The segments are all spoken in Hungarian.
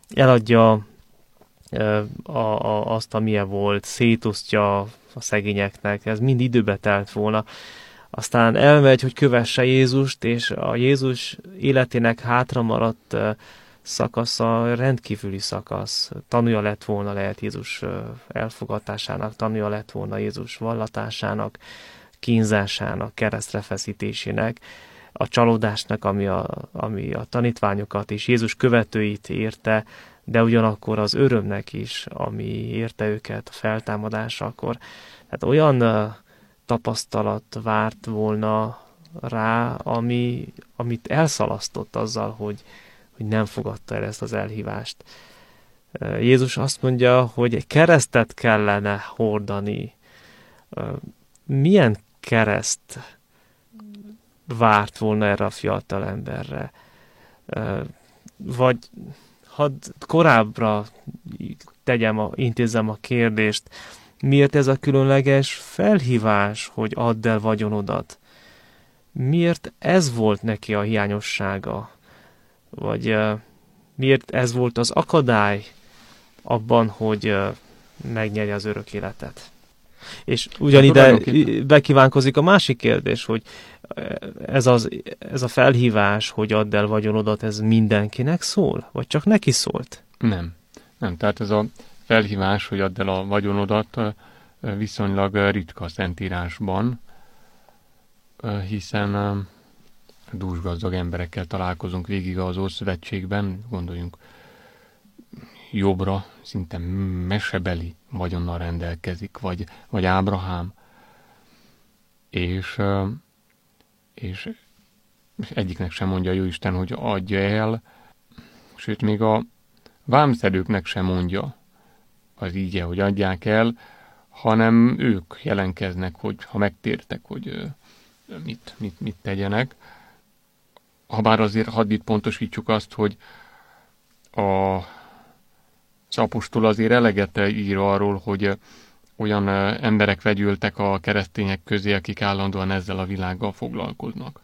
eladja azt, amilyen volt, szétosztja a szegényeknek, ez mind időbe telt volna. Aztán elmegy, hogy kövesse Jézust, és a Jézus életének hátra maradt szakasza rendkívüli szakasz. Tanúja lett volna lehet Jézus elfogadásának, tanúja lett volna Jézus vallatásának, kínzásának, keresztre feszítésének, a csalódásnak, ami a tanítványokat és Jézus követőit érte, de ugyanakkor az örömnek is, ami érte őket a feltámadásakor. Tehát olyan tapasztalat várt volna rá, amit elszalasztott azzal, hogy nem fogadta el ezt az elhívást. Jézus azt mondja, hogy egy keresztet kellene hordani. Milyen kereszt várt volna erre a fiatal emberre? Vagy hadd korábbra intézzem a kérdést, miért ez a különleges felhívás, hogy add el vagyonodat? Miért ez volt neki a hiányossága? Vagy miért ez volt az akadály abban, hogy megnyerje az örök életet? És ugyanide bekívánkozik a másik kérdés, hogy ez a felhívás, hogy add el vagyonodat, ez mindenkinek szól? Vagy csak neki szólt? Nem. Tehát ez a felhívás, hogy add el a vagyonodat, viszonylag ritka a Szentírásban, hiszen dúsgazdag emberekkel találkozunk végig az Ószövetségben, gondoljunk Jobbra, szinte mesebeli vagyonnal rendelkezik, vagy Ábrahám, és egyiknek sem mondja a Jóisten, hogy adja el, sőt még a vámszedőknek sem mondja az ígye, hogy adják el, hanem ők jelenkeznek, hogy ha megtértek, hogy mit tegyenek. Habár azért hadd itt pontosítsuk azt, hogy az apostol azért eleget ír arról, hogy olyan emberek vegyültek a keresztények közé, akik állandóan ezzel a világgal foglalkoznak.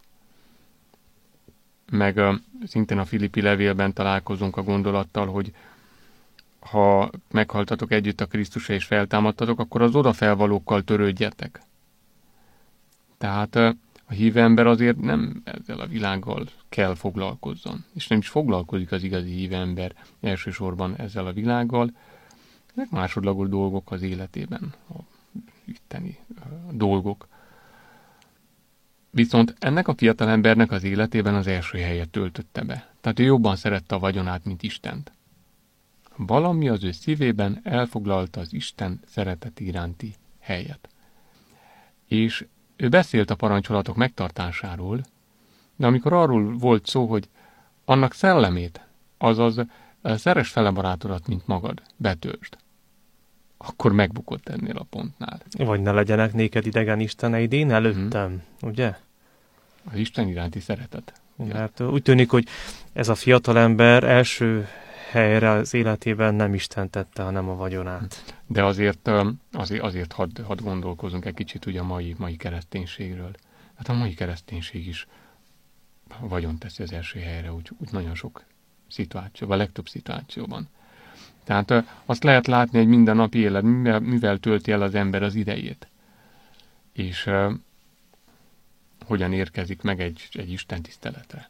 Meg szintén a Filippi levélben találkozunk a gondolattal, hogy ha meghaltatok együtt a Krisztussal és feltámadtatok, akkor az odafelvalókkal törődjetek. Tehát a hívő ember azért nem ezzel a világgal kell foglalkozzon. És nem is foglalkozik az igazi hívő ember elsősorban ezzel a világgal, meg másodlagos dolgok az életében, a itteni dolgok. Viszont ennek a fiatal embernek az életében az első helyet töltötte be. Tehát ő jobban szerette a vagyonát, mint Istent. Valami az ő szívében elfoglalta az Isten szeretet iránti helyet. És ő beszélt a parancsolatok megtartásáról, de amikor arról volt szó, hogy annak szellemét, azaz szeress fele barátodat, mint magad, betöltsd, akkor megbukott ennél a pontnál. Vagy ne legyenek néked idegen isteneid én előttem, ugye? Az Isten iránti szeretet. Mert úgy tűnik, hogy ez a fiatal ember első helyre az életében nem Isten tette, hanem a vagyonát. De azért hadd gondolkozunk egy kicsit ugye a mai kereszténységről. Hát a mai kereszténység is vagyon teszi az első helyre, úgy nagyon sok szituációban, a legtöbb szituációban. Tehát azt lehet látni, hogy mindennapi élet, mivel tölti el az ember az idejét. És hogyan érkezik meg egy Isten tiszteletre.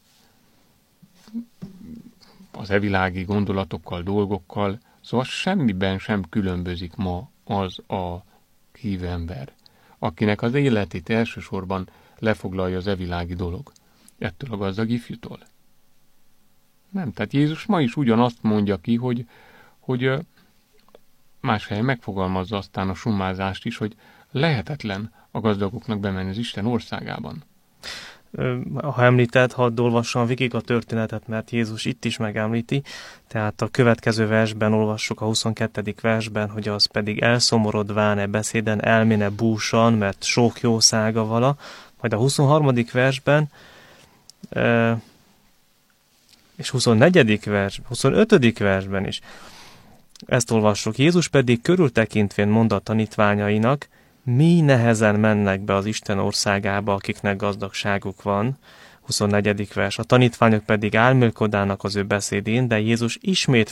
Az evilági gondolatokkal, dolgokkal, szóval semmiben sem különbözik ma az a hívő ember, akinek az életét elsősorban lefoglalja az evilági dolog, ettől a gazdag ifjútól. Nem, tehát Jézus ma is ugyanazt mondja ki, hogy más helyen megfogalmazza aztán a summázást is, hogy lehetetlen a gazdagoknak bemenni az Isten országában. Ha említed, hadd olvassam végig a történetet, mert Jézus itt is megemlíti. Tehát a következő versben olvassuk, a 22. versben, hogy az pedig elszomorodván beszéden elméne búsan, mert sok jószága vala. Majd a 23. versben és 24. vers, 25. versben is ezt olvassuk. Jézus pedig körültekintvén mond a tanítványainak, mi nehezen mennek be az Isten országába, akiknek gazdagságuk van. 24. vers. A tanítványok pedig álmélkodának az ő beszédén, de Jézus ismét